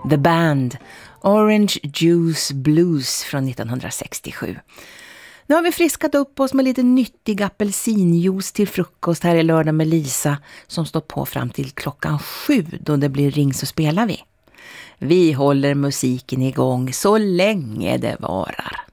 The Band, Orange Juice Blues från 1967. Nu har vi friskat upp oss med lite nyttig apelsinjuice till frukost här i lördag med Lisa som står på fram till 7 då det blir ring så spelar vi. Vi håller musiken igång så länge det varar.